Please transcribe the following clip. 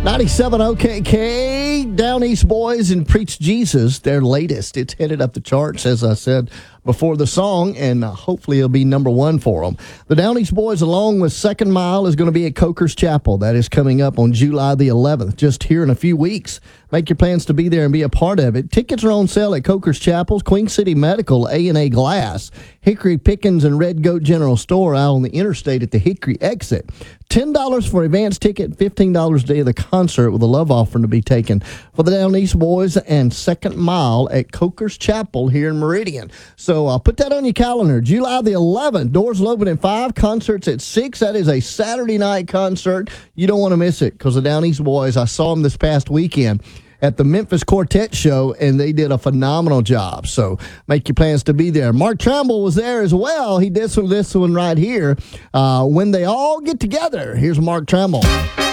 97 OKK, Down East Boys and Preach Jesus, their latest. It's headed up the charts, as I said before the song, and hopefully it'll be number one for them. The Down East Boys, along with Second Mile, is going to be at Coker's Chapel. That is coming up on July the 11th, just here in a few weeks. Make your plans to be there and be a part of it. Tickets are on sale at Coker's Chapels, Queen City Medical, A&A Glass, Hickory Pickens, and Red Goat General Store out on the interstate at the Hickory exit. $10 for advance ticket, $15 a day of the concert with a love offering to be taken for the Down East Boys and Second Mile at Coker's Chapel here in Meridian. So I'll put that on your calendar. July the 11th, doors will open at 5, concerts at 6. That is a Saturday night concert. You don't want to miss it because the Down East Boys, I saw them this past weekend at the Memphis Quartet show, and they did a phenomenal job. So make your plans to be there. Mark Tramble was there as well. He did this one right here. When they all get together, here's Mark Tramble.